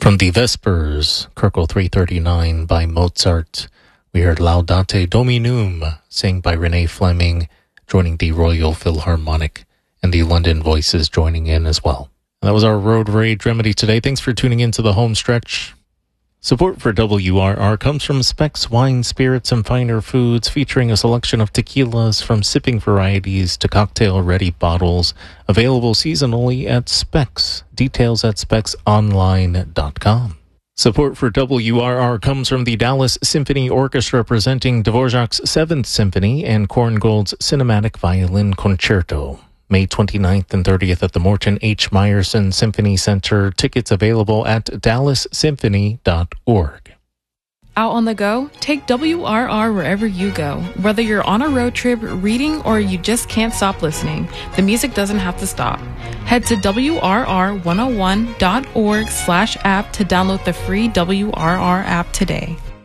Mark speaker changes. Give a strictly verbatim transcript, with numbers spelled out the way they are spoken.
Speaker 1: From the Vespers, Kirkle three thirty-nine by Mozart, we heard Laudate Dominum, sang by Renee Fleming, joining the Royal Philharmonic, and the London Voices joining in as well. And that was our Road Rage Remedy today. Thanks for tuning in to the home stretch. Support for W R R comes from Specs Wine, Spirits, and Finer Foods, featuring a selection of tequilas from sipping varieties to cocktail-ready bottles, available seasonally at Specs. Details at specs online dot com. Support for W R R comes from the Dallas Symphony Orchestra, presenting Dvorak's Seventh Symphony and Korngold's Cinematic Violin Concerto. May twenty-ninth and thirtieth at the Morton H. Meyerson Symphony Center. Tickets available at dallas symphony dot org.
Speaker 2: Out on the go? Take W R R wherever you go. Whether you're on a road trip, reading, or you just can't stop listening, the music doesn't have to stop. Head to W R R one oh one dot org slash app to download the free W R R app today.